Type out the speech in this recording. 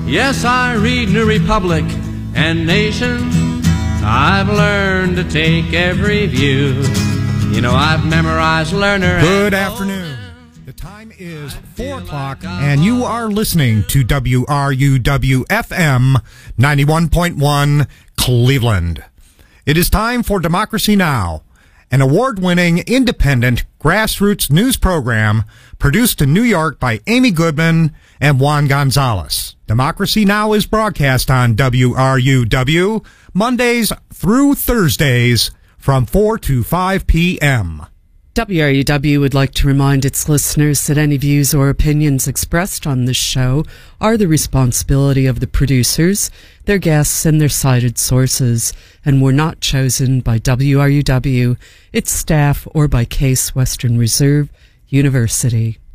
Yes, I read New Republic and Nation. I've learned to take every view. You know, I've memorized Lerner. Good afternoon. The time is 4 o'clock, and you are listening to WRUW-FM 91.1 Cleveland. It is time for Democracy Now!, an award-winning, independent, grassroots news program produced in New York by Amy Goodman and Juan Gonzalez. Democracy Now! Is broadcast on WRUW Mondays through Thursdays from 4 to 5 p.m. WRUW would like to remind its listeners that any views or opinions expressed on this show are the responsibility of the producers, their guests, and their cited sources, and were not chosen by WRUW, its staff, or by Case Western Reserve University.